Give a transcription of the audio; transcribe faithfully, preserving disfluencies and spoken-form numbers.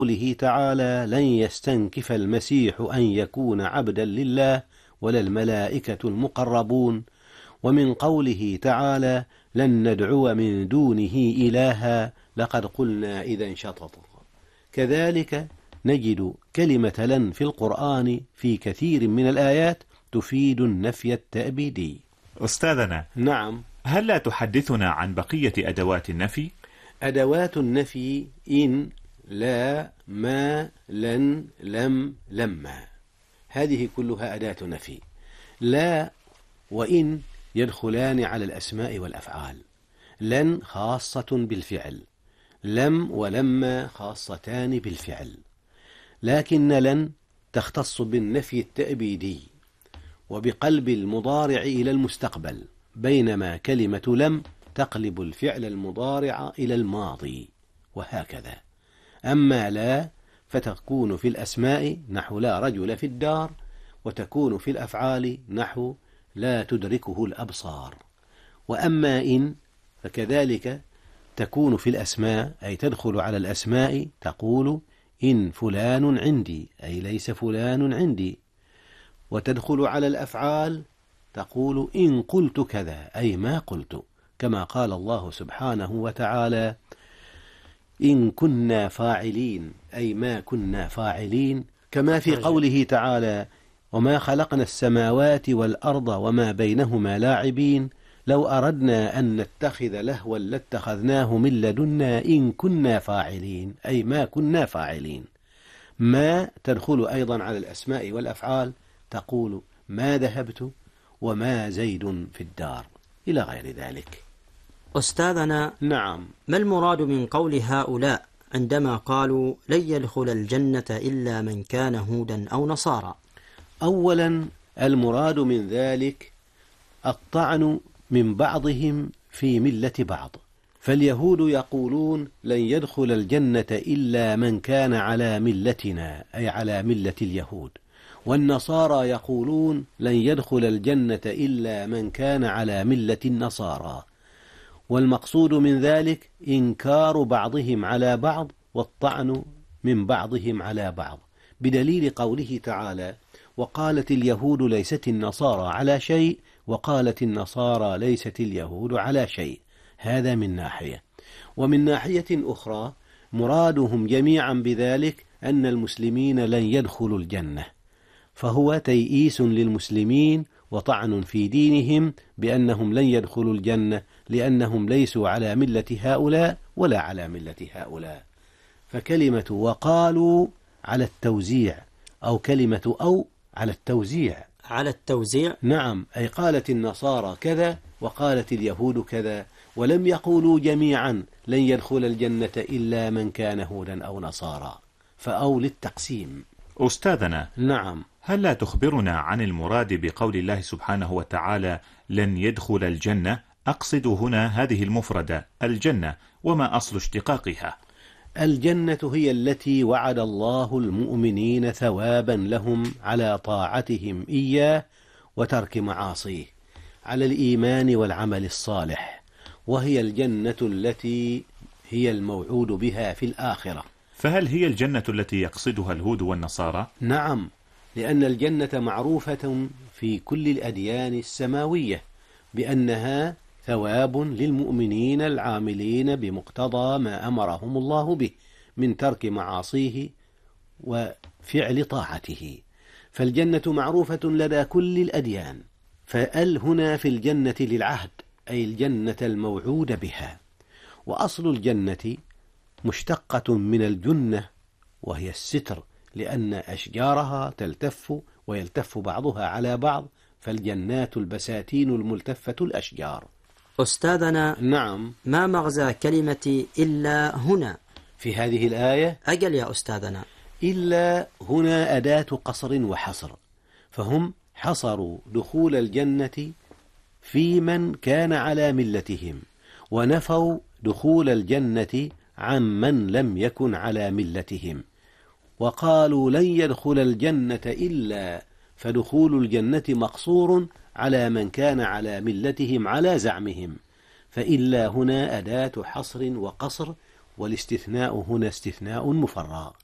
قوله تعالى لن يستنكف المسيح أن يكون عبدا لله ولا الملائكة المقربون، ومن قوله تعالى لن ندعو من دونه إلها لقد قلنا إذا شططا. كذلك نجد كلمة لن في القرآن في كثير من الآيات تفيد النفي التأبيدي. أستاذنا، نعم، هل لا تحدثنا عن بقية أدوات النفي؟ أدوات النفي إن، لا، ما، لن، لم، لما، هذه كلها أداة نفي. لا وإن يدخلان على الأسماء والأفعال، لن خاصة بالفعل، لم ولما خاصتان بالفعل، لكن لن تختص بالنفي التأبيدي وبقلب المضارع إلى المستقبل، بينما كلمة لم تقلب الفعل المضارع إلى الماضي، وهكذا. أما لا فتكون في الأسماء نحو لا رجل في الدار، وتكون في الأفعال نحو لا تدركه الأبصار. وأما إن فكذلك تكون في الأسماء، أي تدخل على الأسماء، تقول إن فلان عندي، أي ليس فلان عندي. وتدخل على الأفعال تقول إن قلت كذا، أي ما قلت، كما قال الله سبحانه وتعالى إن كنا فاعلين، أي ما كنا فاعلين، كما في قوله تعالى وما خلقنا السماوات والأرض وما بينهما لاعبين لو أردنا أن نتخذ لهوا لاتخذناه من لدنا إن كنا فاعلين، أي ما كنا فاعلين. ما تدخل أيضا على الأسماء والأفعال، تقول ما ذهبت وما زيد في الدار، إلى غير ذلك. أستاذنا، نعم، ما المراد من قول هؤلاء عندما قالوا لن يدخل الجنة إلا من كان هودا أو نصارى؟ أولا المراد من ذلك الطعن من بعضهم في ملة بعض، فاليهود يقولون لن يدخل الجنة إلا من كان على ملتنا، أي على ملة اليهود، والنصارى يقولون لن يدخل الجنة إلا من كان على ملة النصارى. والمقصود من ذلك إنكار بعضهم على بعض والطعن من بعضهم على بعض، بدليل قوله تعالى وقالت اليهود ليست النصارى على شيء وقالت النصارى ليست اليهود على شيء. هذا من ناحية. ومن ناحية أخرى مرادهم جميعا بذلك أن المسلمين لن يدخلوا الجنة، فهو تيئيس للمسلمين وطعن في دينهم بأنهم لن يدخلوا الجنة لأنهم ليسوا على ملة هؤلاء ولا على ملة هؤلاء. فكلمة وقالوا على التوزيع، أو كلمة أو على التوزيع. على التوزيع؟ نعم، أي قالت النصارى كذا وقالت اليهود كذا، ولم يقولوا جميعا لن يدخل الجنة إلا من كان هودا أو نصارى، فأو للتقسيم. أستاذنا، نعم، هل لا تخبرنا عن المراد بقول الله سبحانه وتعالى لن يدخل الجنة؟ أقصد هنا هذه المفردة الجنة، وما أصل اشتقاقها؟ الجنة هي التي وعد الله المؤمنين ثوابا لهم على طاعتهم إياه وترك معاصيه، على الإيمان والعمل الصالح، وهي الجنة التي هي الموعود بها في الآخرة. فهل هي الجنة التي يقصدها الهود والنصارى؟ نعم، لأن الجنة معروفة في كل الأديان السماوية بأنها ثواب للمؤمنين العاملين بمقتضى ما أمرهم الله به من ترك معاصيه وفعل طاعته، فالجنة معروفة لدى كل الأديان. فأل هنا في الجنة للعهد، أي الجنة الموعود بها. وأصل الجنة مشتقة من الجنة وهي الستر، لأن أشجارها تلتف ويلتف بعضها على بعض، فالجنات البساتين الملتفة الأشجار. أستاذنا، نعم، ما مغزى كلمة إلا هنا في هذه الآية؟ أجل يا أستاذنا. إلا هنا أداة قصر وحصر، فهم حصروا دخول الجنة في من كان على ملتهم، ونفوا دخول الجنة عن من لم يكن على ملتهم، وقالوا لن يدخل الجنة إلا، فدخول الجنة مقصور على من كان على ملتهم على زعمهم، فإلا هنا أداة حصر وقصر، والاستثناء هنا استثناء مفرغ.